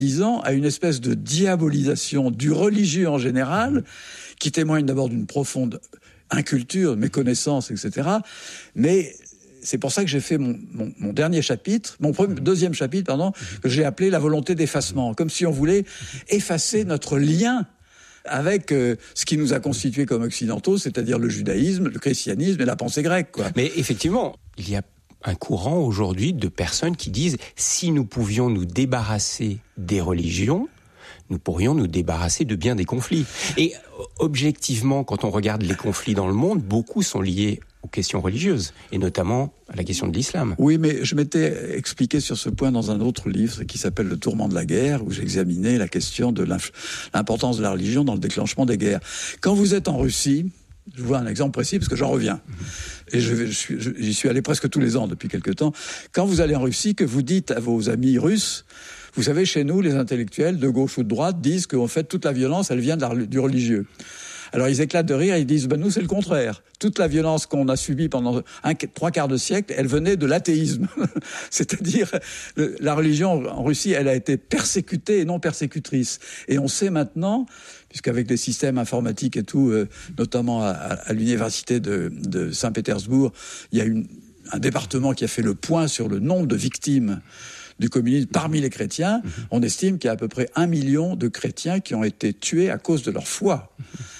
à une espèce de diabolisation du religieux en général, qui témoigne d'abord d'une profonde inculture, méconnaissance, etc. Mais c'est pour ça que j'ai fait mon dernier chapitre, deuxième chapitre, que j'ai appelé la volonté d'effacement, comme si on voulait effacer notre lien avec ce qui nous a constitués comme occidentaux, c'est-à-dire le judaïsme, le christianisme et la pensée grecque, quoi. Mais effectivement, il y a un courant aujourd'hui de personnes qui disent « si nous pouvions nous débarrasser des religions, nous pourrions nous débarrasser de bien des conflits ». Et objectivement, quand on regarde les conflits dans le monde, beaucoup sont liés aux questions religieuses, et notamment à la question de l'islam. Oui, mais je m'étais expliqué sur ce point dans un autre livre qui s'appelle « Le tourment de la guerre », où j'examinais la question de l'importance de la religion dans le déclenchement des guerres. Quand vous êtes en Russie, je vous vois un exemple précis parce que j'en reviens. Et j'y suis allé presque tous les ans depuis quelque temps. Quand vous allez en Russie, que vous dites à vos amis russes, vous savez, chez nous, les intellectuels de gauche ou de droite disent qu'en fait, toute la violence, elle vient du religieux. Alors ils éclatent de rire et ils disent nous c'est le contraire. Toute la violence qu'on a subie pendant 3/4 de siècle, elle venait de l'athéisme. C'est-à-dire la religion en Russie, elle a été persécutée et non persécutrice. Et on sait maintenant, puisqu'avec les systèmes informatiques et tout, notamment à l'université de Saint-Pétersbourg, il y a un département qui a fait le point sur le nombre de victimes du communisme parmi les chrétiens. On estime qu'il y a à peu près 1 million de chrétiens qui ont été tués à cause de leur foi.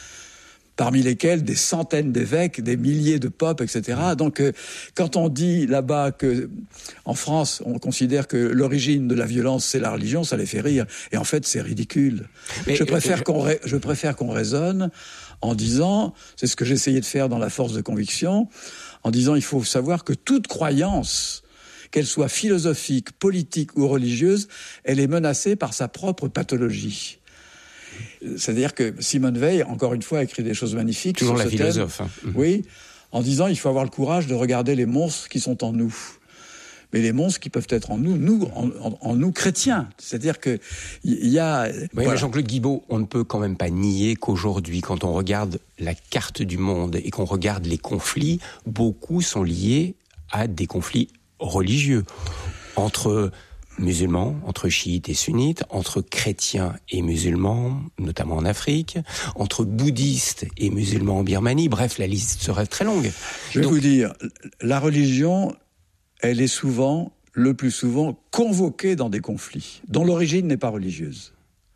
Parmi lesquels des centaines d'évêques, des milliers de popes, etc. Donc, quand on dit là-bas que, en France, on considère que l'origine de la violence, c'est la religion, ça les fait rire. Et en fait, c'est ridicule. Mais je préfère qu'on raisonne en disant, c'est ce que j'essayais de faire dans La force de conviction, en disant, il faut savoir que toute croyance, qu'elle soit philosophique, politique ou religieuse, elle est menacée par sa propre pathologie. C'est-à-dire que Simone Veil, encore une fois, a écrit des choses magnifiques. Toujours sur la ce philosophe. thème. Oui, en disant il faut avoir le courage de regarder les monstres qui sont en nous. Mais les monstres qui peuvent être en nous, en nous chrétiens. C'est-à-dire que il y a... Oui, voilà. Mais Jean-Claude Guibaud, on ne peut quand même pas nier qu'aujourd'hui, quand on regarde la carte du monde et qu'on regarde les conflits, beaucoup sont liés à des conflits religieux. Entre musulmans, entre chiites et sunnites, entre chrétiens et musulmans, notamment en Afrique, entre bouddhistes et musulmans en Birmanie. Bref, la liste serait très longue. Je vais vous dire, la religion, elle est le plus souvent, convoquée dans des conflits, dont l'origine n'est pas religieuse.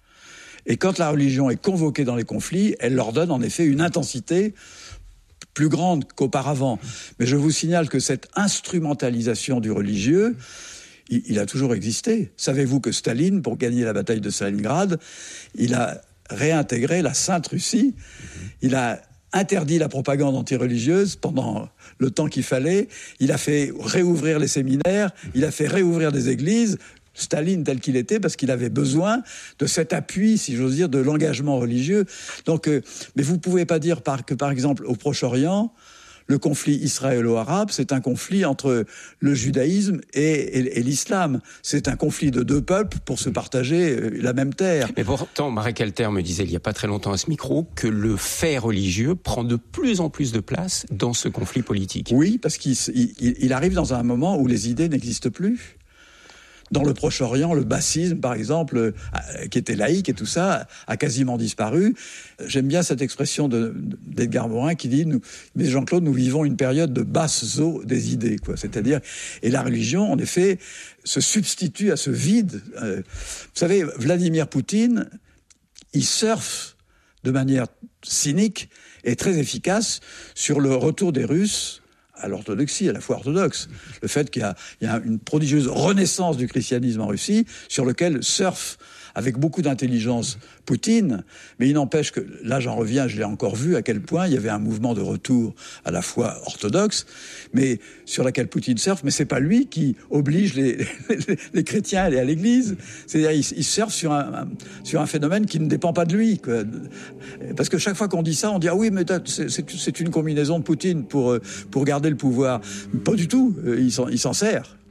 Et quand la religion est convoquée dans les conflits, elle leur donne en effet une intensité plus grande qu'auparavant. Mais je vous signale que cette instrumentalisation du religieux, il a toujours existé. Savez-vous que Staline, pour gagner la bataille de Stalingrad, il a réintégré la Sainte Russie, il a interdit la propagande antireligieuse pendant le temps qu'il fallait, il a fait réouvrir les séminaires, il a fait réouvrir des églises, Staline tel qu'il était, parce qu'il avait besoin de cet appui, si j'ose dire, de l'engagement religieux. Donc, mais vous ne pouvez pas dire que, par exemple, au Proche-Orient, le conflit israélo-arabe, c'est un conflit entre le judaïsme et l'islam. C'est un conflit de deux peuples pour se partager la même terre. Mais pourtant, Marek Alter me disait il n'y a pas très longtemps à ce micro que le fait religieux prend de plus en plus de place dans ce conflit politique. Oui, parce qu'il arrive dans un moment où les idées n'existent plus. Dans le Proche-Orient, le bassisme, par exemple, qui était laïque et tout ça, a quasiment disparu. J'aime bien cette expression d'Edgar Morin qui dit « Mais Jean-Claude, nous vivons une période de basse eau des idées. » C'est-à-dire, et la religion, en effet, se substitue à ce vide. Vous savez, Vladimir Poutine, il surfe de manière cynique et très efficace sur le retour des Russes à l'orthodoxie, à la foi orthodoxe. Le fait qu'il y a une prodigieuse renaissance du christianisme en Russie, sur lequel surfe avec beaucoup d'intelligence Poutine, mais il n'empêche que, là j'en reviens, je l'ai encore vu, à quel point il y avait un mouvement de retour à la foi orthodoxe, mais sur laquelle Poutine surfe, mais c'est pas lui qui oblige les chrétiens à aller à l'église. C'est-à-dire, il surfe sur un phénomène qui ne dépend pas de lui, quoi. Parce que chaque fois qu'on dit ça, on dit, ah oui, mais c'est une combinaison de Poutine pour garder le pouvoir. Pas du tout, il s'en sert.